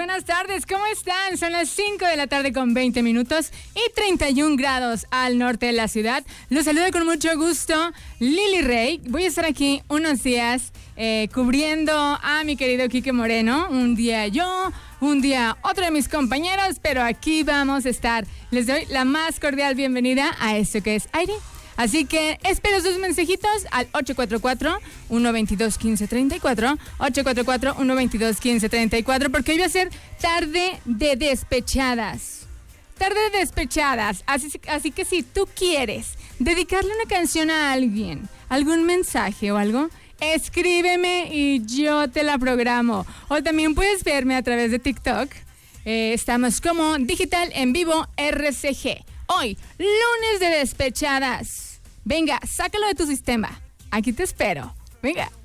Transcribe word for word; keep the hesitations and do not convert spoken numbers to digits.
buenas tardes, ¿cómo están? Son las cinco de la tarde con veinte minutos y treinta y un grados al norte de la ciudad. Los saludo con mucho gusto, Lili Rey. Voy a estar aquí unos días eh, cubriendo a mi querido Quique Moreno. Un día yo, un día otro de mis compañeros, pero aquí vamos a estar. Les doy la más cordial bienvenida a esto que es Aire. Así que espero sus mensajitos al ocho cuatro cuatro, uno dos dos, uno cinco tres cuatro, ocho cuatro cuatro, uno dos dos, uno cinco tres cuatro, porque hoy va a ser tarde de despechadas. Tarde de despechadas. Así, así que si tú quieres dedicarle una canción a alguien, algún mensaje o algo, escríbeme y yo te la programo. O también puedes verme a través de TikTok. Eh, estamos como Digital en Vivo R C G. Hoy, lunes de despechadas. Venga, sácalo de tu sistema. Aquí te espero. Venga.